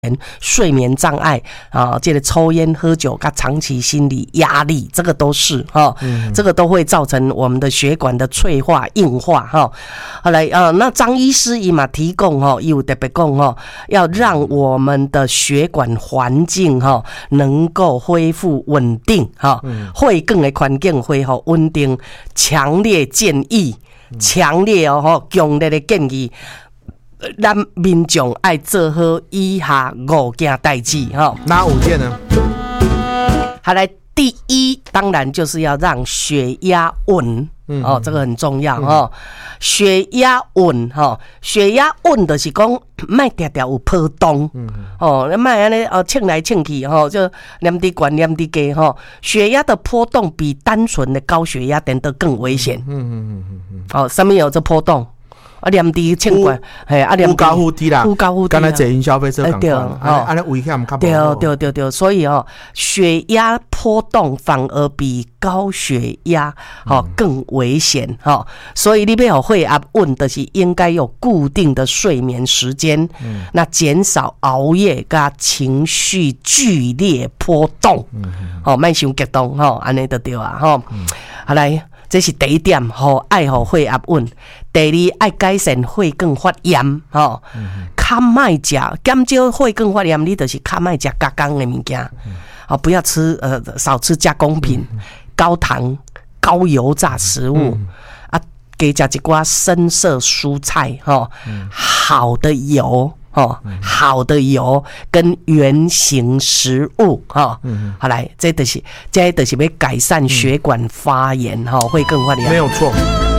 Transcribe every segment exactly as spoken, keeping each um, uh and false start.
睡眠障碍啊，这个抽烟喝酒跟长期心理压力，这个都是哈、哦嗯，这个都会造成我们的血管的脆化硬化哈、哦。好来啊，那张医师伊嘛提供哈，有特别讲哈，要让我们的血管环境哈能够恢复稳定哈，会更的环境恢复稳定，强烈建议，强烈哦哈，强烈的建议。咱民众爱做好以下五件代志哈， 哪五件呢？ 好来，第一当然就是要让血压稳、嗯、哦，这个很重要哈、嗯。血压稳哈，血压稳就是讲莫常常有波动、嗯、哦，莫安尼哦蹭来蹭去哈，就念滴高念滴低哈。血压的波动比单纯的高血压等得更危险。嗯嗯嗯嗯嗯。哦，什么有这波动？啊，念低称管，嘿，啊， 忽高忽低啦， 忽高忽低。 刚才坐因消费者讲过，安尼危险较对对对对，所以哦，血压波动反而比高血压哦更危险哈。所以你要有血压稳的是应该有固定的睡眠时间，嗯、那减少熬夜跟情绪剧烈波动，嗯、哦，莫伤激动哈，安尼就对啊哈。嗯、好来。这是第一点，吼，爱好血压稳。第二，爱改善血管发炎，吼，较莫食，减少血管发炎，你就是较莫食加工的物件，哦，不要吃呃少吃加工品、高糖、高油炸食物，啊，加食一寡深色蔬菜，吼，好的油。哦，好的油跟原型食物哈、哦，好来，这都、就是这都是要改善血管发炎哈，会更发炎。 没有错。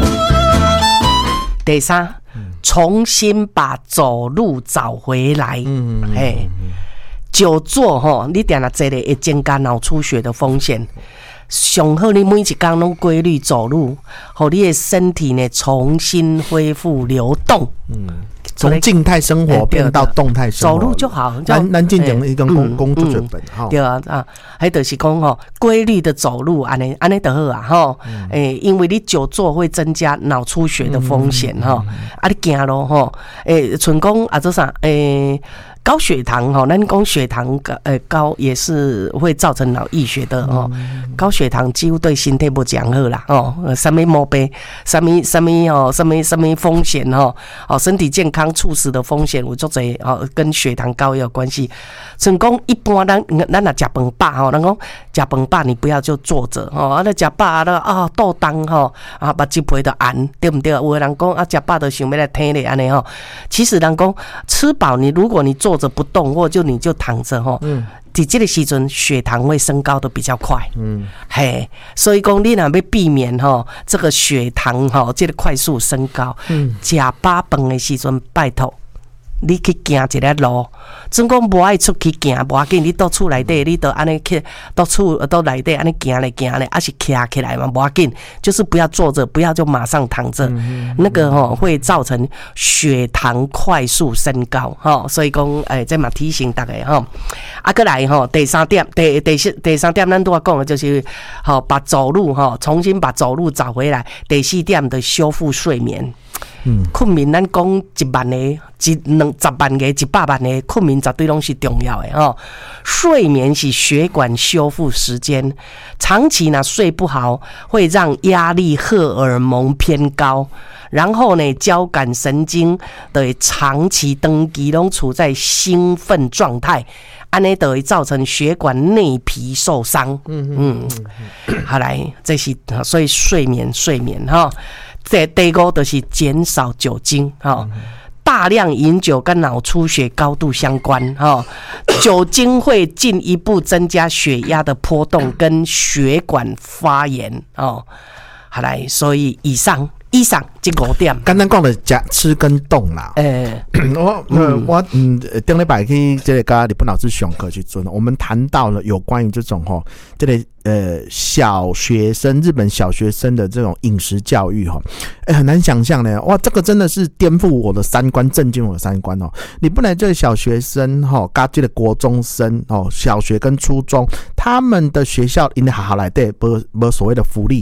第三，重新把走路找回来。嗯嗯嘿，久坐哈，你定下坐咧会增加脑出血的风险。上好，你每一天拢规律走路，让你的身体呢重新恢复流动。嗯。 从静态生活变到动态生活， 走路就好。 咱咱进行一个工工作剧本，哈、嗯嗯。 对啊啊，还就是讲吼，规律的走路，安尼安尼就好啊，吼。诶、嗯，因为你久坐会增加脑出血的风险，哈、嗯嗯。啊，你行咯，吼。诶，纯讲啊，做啥？诶。高血糖哈，那你讲血糖呃高也是会造成脑溢血的哦。高血糖几乎对身体不讲好啦哦，什么毛病，什么什么哦，什么什么风险哦，哦身体健康猝死的风险，我做这哦跟血糖高也有关系。成功一般咱咱若食饭饱吼，人讲食饭饱你不要就坐着吼，啊，你食饱啊啊肚重吼啊，目睭皮就红，对不对？有的人讲啊，食饱就想要来听咧安尼吼，其实人讲吃饱，你如果你坐着不动，或就你就躺着吼，嗯，在这个时阵血糖会升高的比较快，嗯，嘿，所以讲你若要避免吼这个血糖吼这个快速升高，嗯，食饱饭的时阵拜托。你去行一个路，总讲无爱出去行，无要紧。你到厝内底，你都安尼去到厝到内底安尼行来行来，还是徛起来嘛，无要紧。就是不要坐着，不要就马上躺着，嗯、那个吼、喔、会造成血糖快速升高哈、喔。所以讲，诶、欸，这嘛提醒大家哈。啊，过来吼，第三点，第第四第三点，咱都要讲的就是，好、喔、把走路哈、喔，重新把走路找回来。第四点的修复睡眠。嗯，困眠咱讲一万个、一两十万个、一百万个困眠绝对拢是重要的哦。睡眠是血管修复时间，长期呢睡不好，会让压力荷尔蒙偏高，然后呢交感神经的长期登记拢处在兴奋状态，安尼就会造成血管内皮受伤。嗯嗯嗯，好来，这是所以睡眠睡眠哈。第第五就是减少酒精哈，大量饮酒跟脑出血高度相关哈，酒精会进一步增加血压的波动跟血管发炎哦。好来，所以以上以上这五点， 刚刚讲的吃吃跟动啦。诶、欸，我、嗯、我嗯，顶礼拜去这个跟日本老师上课去做，我们谈到了有关于这种吼，这个呃小学生日本小学生的这种饮食教育哈，哎、欸、很难想象呢，哇，这个真的是颠覆我的三观，震惊我的三观哦。你不能这个小学生哈，跟这个国中生哦，小学跟初中他们的学校因为好好来对，不不所谓的福利社。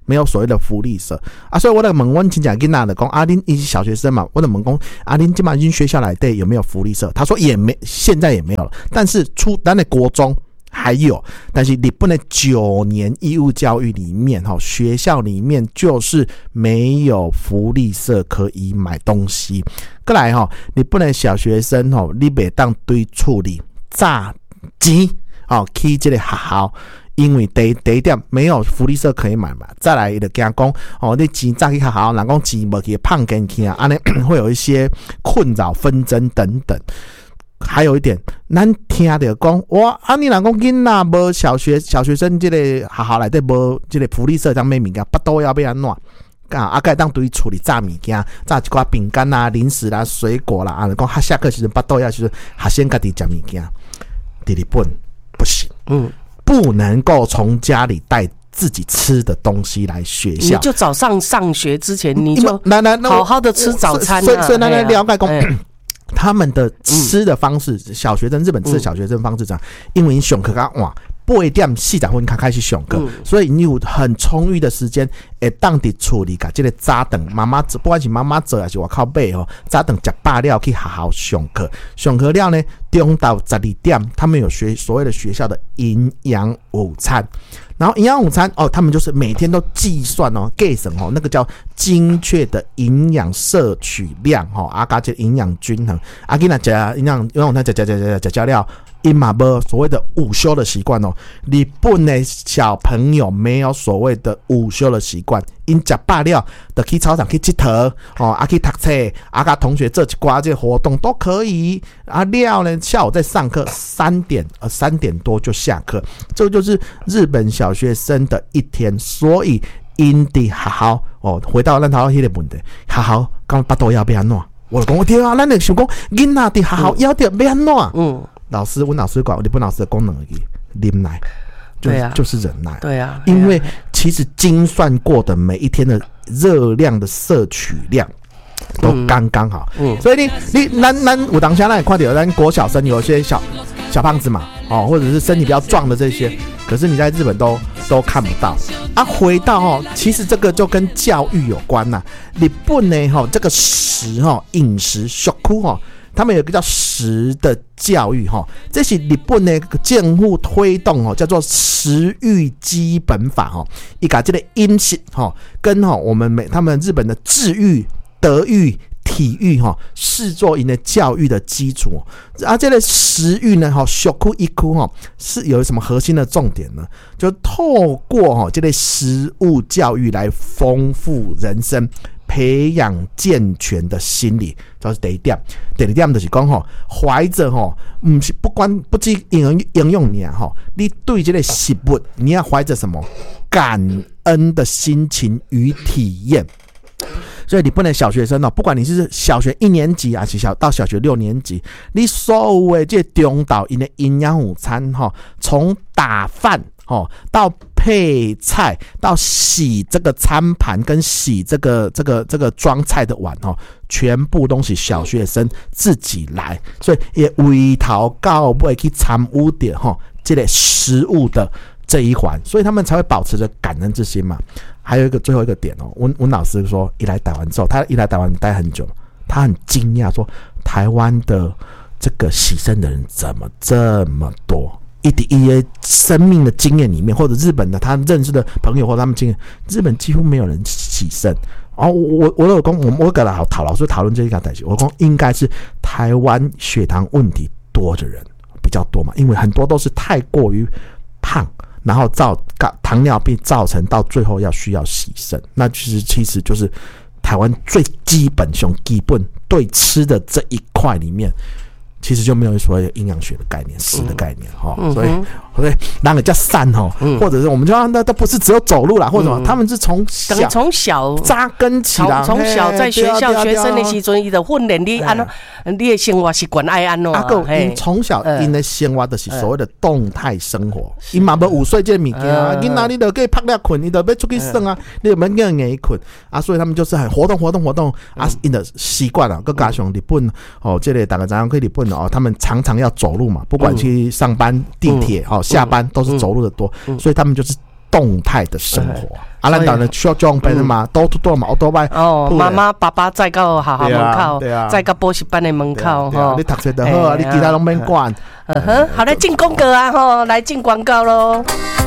没有所谓的福利社啊，所以我在问问亲戚囡仔的讲，阿恁伊是小学生嘛，我在问讲，阿恁今嘛进学校来对有没有福利社？他说也没，现在也没有了。但是初咱的国中还有，但是日本的九年义务教育里面，哈，学校里面就是没有福利社可以买东西。过来哈，日本的小学生哈，你袂当对处理炸钱哦，去这个学校。因为第第一点没有福利社可以买嘛，再来就惊讲哦，你钱早去学校，人讲钱无去胖跟去啊，安尼会有一些困扰、纷争等等。还有一点，咱听到讲哇，啊你若讲囡仔无小学小学生这个学校内底无这个福利社当买物件，巴肚要要安怎？啊，啊，该当对处理炸物件，炸一寡饼干啦、零食啦、水果啦，啊，讲下课时阵巴肚要就是学生家己食物件，在日本不行，嗯。不能够从家里带自己吃的东西来学校， 你就早上上学之前你就好好的吃早餐、啊。 所以，所以来了解讲，他们的吃的方式，嗯、小学生日本吃的小学生方式这样，因为上课较晚。八点四十分才开始上课，嗯、所以你有很充裕的时间，会当伫厝里甲这个早顿妈妈做，不管是妈妈做还是外口买哦，早顿食饱了去学校上课，上课了呢，中到十二点，他们有学所谓的学校的营养午餐，然后营养午餐哦，他们就是每天都计算哦，计算哦，那个叫精确的营养摄取量哦，啊，加这营养均衡，啊，囡仔食营养营养午餐食食食食食食了。因嘛无所谓的午休的习惯哦，日本的小朋友没有所谓的午休的习惯，因食饱了就去操场去佚佗哦，啊去读册，啊甲同学做一寡这活动都可以。啊了呢，下午在上课三点呃三点多就下课，这就是日本小学生的一天。所以因伫学校哦，回到咱头迄个问题，学校讲巴肚要要安怎？我讲我天啊，咱就想讲囡仔伫学校要得要安怎？嗯。老师问老师管，日本老师的功能而已，忍耐，就对啊， 就是忍耐， 对啊， 因为其实精算过的每一天的热量的摄取量都刚刚好，嗯，所以你你咱咱有当下咱也看到，咱国小生有一些小小胖子嘛，哦，或者是身体比较壮的这些，可是你在日本都都看不到啊。回到哦，其实这个就跟教育有关呐、啊。日本呢，哈，这个食哈饮食食库哈。他们有一个叫食的教育哈，这是日本的政府推动哦，叫做食育基本法哈，一个这个饮食哈，跟哈我们美他们日本的智育、德育、体育哈，视作因的教育的基础。啊，这个食育呢哈，食库一库哈是有什么核心的重点呢？就透过哈这个食物教育来丰富人生。培养健全的心理，这是第一点。第二点就是讲吼，怀着吼，不是不管不止应应用你吼，你对这个食物，你要怀着什么感恩的心情与体验。所以你不能小学生哦，不管你是小学一年级还是小到小学六年级，你所有的这中岛因的营养午餐哈，从打饭哦到配菜到洗这个餐盘跟洗这个这个这个装菜的碗哦，全部都是小学生自己来，所以也为头到尾去参与到哈这个食物的这一环，所以他们才会保持着感恩之心嘛。还有一个最后一个点哦，温温老师说，一来台湾之后，他一来台湾待很久，他很惊讶说，台湾的这个洗肾的人怎么这么多？一滴一些生命的经验里面，或者日本的他认识的朋友或者他们经验，日本几乎没有人洗肾。然后我我有跟我我跟老讨老师讨论这一个代志，我说应该是台湾血糖问题多的人比较多嘛，因为很多都是太过于胖。然后造糖尿病造成到最后要需要洗肾，那其实其实就是台湾最基本上基本对吃的这一块里面，其实就没有所谓的营养学的概念、食的概念哈、嗯，所以所以那个叫散哈，或者是我们就那都不是只有走路啦，或者什么，他们是从小从小扎根起来， 从小在学校学生的时阵，伊就训练你安，你的生活习惯爱安咯。 啊个因从小因的生活就是所谓的动态生活，因嘛无午睡这物件啊，囡仔你就可以拍了困，你就要出去耍啊，你就免叫人硬困啊，所以他们就是很活动活动活动啊，因的习惯啊，佮加上日本哦，这个大家知影去日本哦，他们常常要走路嘛，不管去上班、地铁哦。下班都是走路的多、嗯嗯、所以他们就是动态的生活。啊，咱当然需要装备的嘛，都都嘛，都摆哦，妈妈爸爸在到学校门口，在到补习班的门口哈。你读书就好啊，你其他拢免管。 嗯哼，好来进广告啊吼，来进广告喽。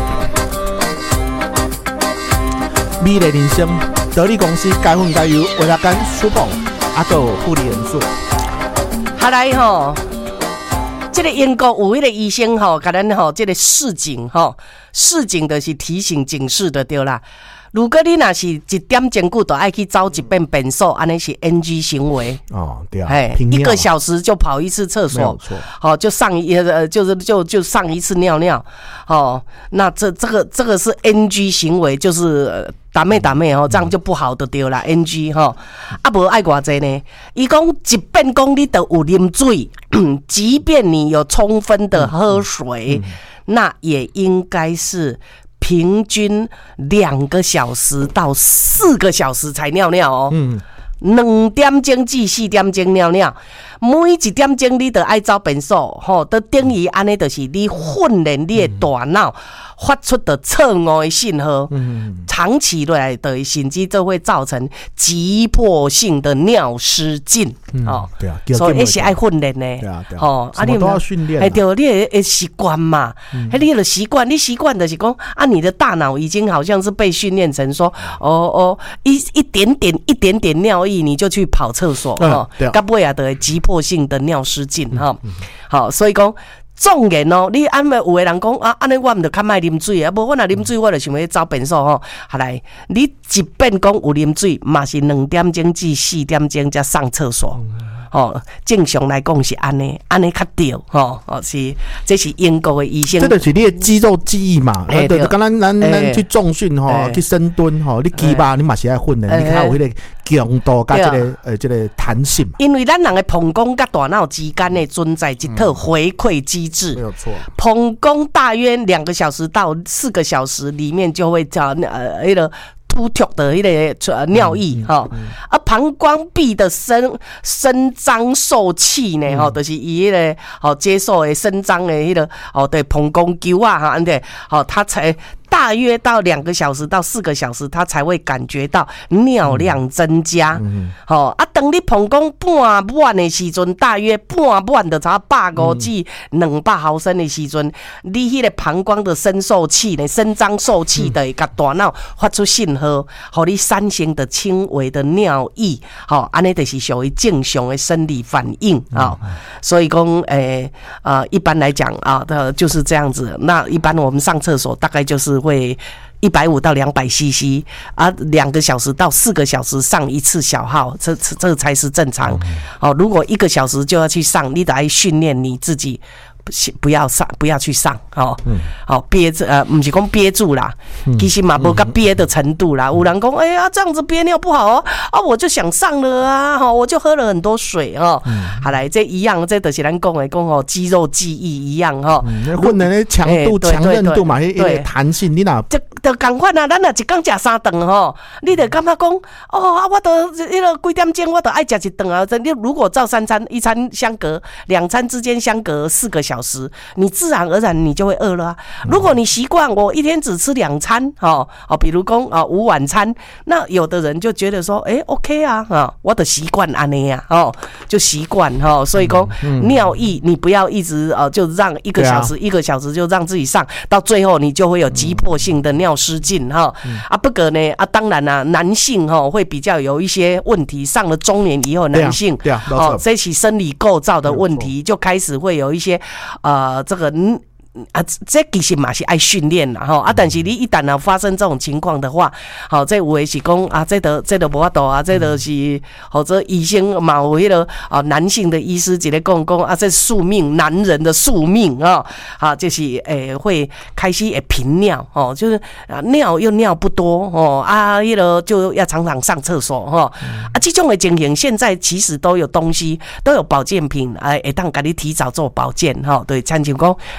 美丽人生，得力公司该混该油，维他干 Super， 啊个护理元素。 好来吼。这个英国有一个医生吼，甲咱吼这个示警吼，示警的是提醒警示的对啦。如果你若是一点钟久，就爱去走一遍便所，安尼是 N G 行为哦，对啊， 一个小时就跑一次厕所， 没有错， 好、哦、就上一呃就是就就上一次尿尿，哦，那这这个这个是 N G 行为，就是。呃打妹打妹哦，这样就不好的对啦 ，N G 哈，啊无爱偌济呢？伊讲即便讲你都有啉水，即便你有充分的喝水，嗯嗯、那也应该是平均两个小时到四个小时才尿尿哦。嗯。两点钟至四点钟尿尿，每一点钟你都爱走便所，吼，都等于安尼，就是你训练你的大脑发出的错误的信号，嗯，长期来的甚至就会造成急迫性的尿失禁，嗯、哦， 对啊， 所以那是爱训练的， 对啊，对啊， 哦， 什么都要训练， 哎，对，你的习惯嘛，哎、嗯，你的习惯，你习惯的是讲啊，你的大脑已经好像是被训练成说，哦哦，一一点点一点点尿液。你就去跑厕所哈，到尾啊的急迫性的尿失禁哈，好，所以讲纵然哦，你安尼有的人讲啊，安尼我唔就较莫啉水啊，无我若啉水我就想要走便所吼，好来，你即便讲有啉水，嘛是两点钟至四点钟才上厕所。哦，正常来讲是安尼，安尼较对，吼，哦是，这是英国的医生， 这就是你的肌肉记忆嘛，欸、对，刚刚咱咱去重训吼，欸、去深蹲吼，你肌肉你嘛是爱训练，欸、你看有迄个强度加这个呃这个弹性嘛。 因为咱人的膀胱跟大脑之间呢存在一套回馈机制， 没有错。 膀胱大约两个小时到四个小时里面就会叫呃那个。突突的迄个尿液哈，啊膀胱壁的伸伸张受气呢，吼，就是伊迄个吼接受的伸张的迄个哦，对膀胱球啊哈，对，好，它才。大约到两个小时到四个小时，他才会感觉到尿量增加。好、嗯哦、啊，当你膀胱半满的时阵，大约半满的差百五至两百毫升的时阵，你迄个膀胱的伸受器呢，伸张受器的甲大脑发出信号，互你产生的轻微的尿意。好、哦，安尼就是属于正常的生理反应啊、哦。所以讲，诶、欸、呃，一般来讲啊，的就是这样子。那一般我们上厕所大概就是。会一百五到两百 C C 啊，两个小时到四个小时上一次小号，这这才是正常。哦，如果一个小时就要去上，你得来训练你自己。不要上，不要去上，哦，好、嗯、憋着，呃，不是讲憋住啦，嗯、其实嘛无到憋的程度啦。有人讲，哎呀，这样子憋尿不好哦，啊，我就想上了啊，哈，我就喝了很多水哦。嗯、好来，这一样，这就是咱讲的讲哦，肌肉记忆一样哈。 训练的强度、强韧度嘛，迄个弹性，你哪？ 就就共款啊，咱若一天食三顿吼，你得感觉讲，哦啊，我都迄个几点钟，我都爱食一顿啊。你如果照三餐，一餐相隔，两餐之间相隔四个小时，你自然而然你就会饿了啊。如果你习惯我一天只吃两餐，哦哦，比如讲啊午晚餐，那有的人就觉得说，哎 ，OK 啊，啊，我的习惯安尼啊，哦，就习惯哈，所以讲、嗯、尿意你不要一直呃就让一个小时、啊、一个小时就让自己上，到最后你就会有急迫性的尿失禁哈、嗯、啊，不过呢啊，当然啦、啊，男性哈会比较有一些问题，上了中年以后，男性对啊，对啊哦，这起生理构造的问题就开始会有一些呃这个。啊，这其实嘛是爱训练啦吼啊，但是你一旦啊发生这种情况的话，好，这有的是讲啊，这都这都无法度啊，这都是或者医生嘛有迄个啊男性的医师直接讲讲啊，这宿命，男人的宿命啊，啊，就是诶、欸、会开始会频尿哦，就是啊尿又尿不多哦啊，迄个就要常常上厕所哈啊，这种的情形现在其实都有东西，都有保健品哎，会当给你提早做保健哈，对，像像讲咱家呢。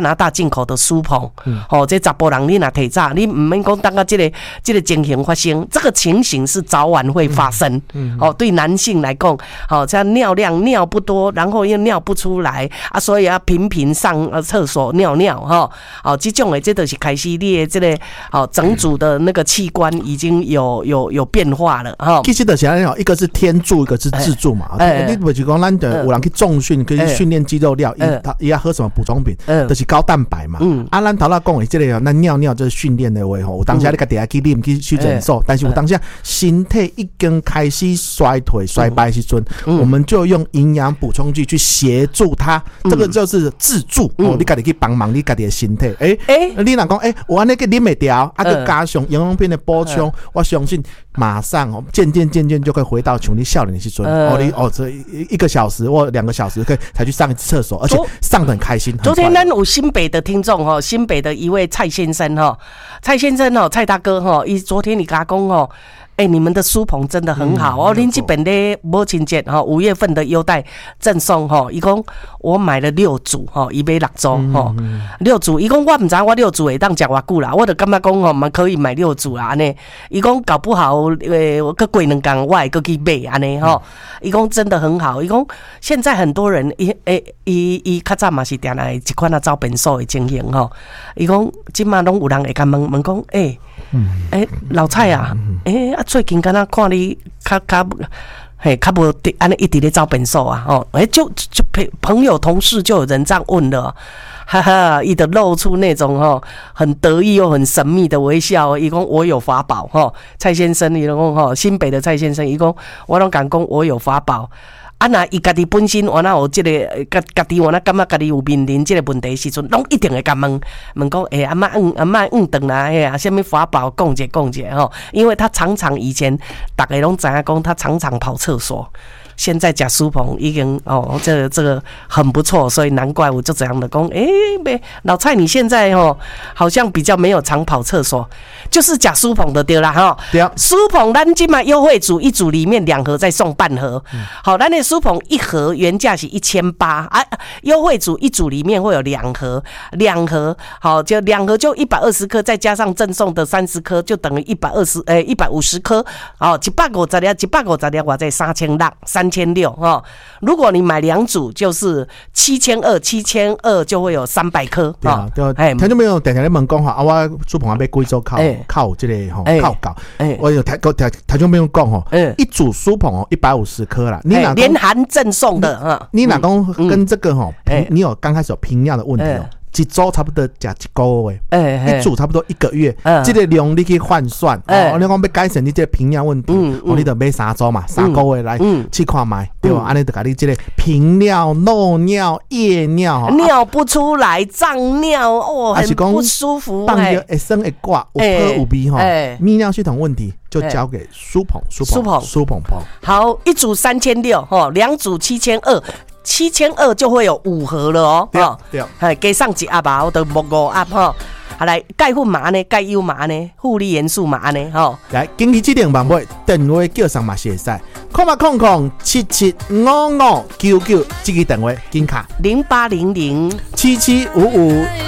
拿大进口的苏棚，嗯，哦，这查甫人你若提早，你唔免讲等到这个这个情形发生，这个情形是早晚会发生，嗯，嗯哦，对男性来讲，哦，这样尿量尿不多，然后又尿不出来啊，所以要频频上呃厕所尿尿哈，哦，这种的这都是开始你的这个哦整组的那个器官已经有有有变化了哈。 其实就是安尼哦，一个是天助，一个是自助嘛。欸、你不是讲咱的有人去重训，可以训练肌肉料，伊他伊要喝什么补充品，就是高蛋白嘛。嗯，啊，咱头啦讲的这个，咱尿尿就是训练的话吼，有当下你家己去啉去去忍受，但是有当下身体已经开始衰退衰败时阵，我们就用营养补充剂去协助它，这个就是自助哦。你家己去帮忙你家己的身体，诶、欸、诶，你若讲诶，我安尼个啉袂掉，啊，个加上营养品的补充，我相信马上哦，渐渐渐渐就可以回到像你少年的时阵，哦，你哦这一个小时或两个小时可以才去上一次厕所，而且上得很开心。 昨天咱有新北的听众哈，新北的一位蔡先生哈，蔡先生哈，蔡大哥哈，伊昨天你跟他讲哦。哎、欸，你们的苏棚真的很好、嗯、哦！您这边的母亲节哈，五月份的优待赠送哈，一共我买了六组哈，一买六组哈，六组，一共我唔知我六组会当食偌久啦，我就感觉讲吼，嘛可以买六组啦安尼，一共搞不好呃，我个过两工我会个去买安尼吼，一共真的很好，一共现在很多人伊诶伊伊较早嘛是定来一款啊招本数的经营吼，伊讲即马拢有人会甲问问讲，诶、欸，诶、欸、老蔡啊，诶、欸、啊。最近敢若看你较较嘿较无安尼一直咧招本数啊哦，哎、欸、就就朋友同事就有人这样问了，哈哈，伊就露出那种吼很得意又很神秘的微笑，伊讲我有法宝吼，蔡先生伊讲吼新北的蔡先生伊讲我拢敢讲我有法宝。啊，那伊家己本身，我那有这个家家己，我那感觉家己有面临这个问题的时阵，拢一定会甲问问讲，诶、欸，阿妈嗯阿妈嗯等啦，哎呀，什么法宝讲解讲解吼，因为他常常以前大家拢知影讲，他常常跑厕所。现在假苏棚已经哦，这个这个很不错，所以难怪我就这样的讲，哎、欸，老蔡你现在哦好像比较没有常跑厕所，就是假苏棚的对啦哈。对啊，苏棚咱今嘛优惠组一组里面两盒再送半盒，嗯、好，咱的苏棚一盒原价是一千八啊，优惠组一组里面会有两盒，两盒好就两盒就一百二十颗，再加上赠送的三十颗，就等于一百二十诶一百五十颗，哦，一百五十粒，一百五十粒，我在三千六三。千六哈，如果你买两组就是七千二，七千二就会有三百颗。 对啊，对啊，哎，他就没有等下你问讲哈，啊，我苏棚被贵州靠靠这个吼靠搞，我有台台台就没有讲吼，一组苏棚哦一百五十颗啦，你哪连含赠送的啊？ 你哪公跟这个吼，你有刚开始有频尿的问题哦。一周差不多吃一个月，欸、一组差不多一个月，欸、这个量你去换算，欸、哦，你讲要改善你这个频尿问题，嗯嗯、哦，你就买三周嘛，三个月来去看卖，嗯、对吧？安尼就甲你这个频尿、漏尿、夜尿， 尿不出来、胀尿，哦，很不舒服， 放着会酸会挂，有喝有味哈，泌尿系统问题就交给苏棚，苏棚，苏棚棚。 好，一组三千六，哈，两组七千二。七千二就会有五盒了哦， 对对， 哎，加上一盒吧，我都木五盒哈。好来，钙粉嘛呢，钙优嘛呢，护理元素嘛呢，哈。 来，经济指定网买电话叫上嘛是会使，空八空空七七五五九九，这个电话紧卡零八零零七七五五。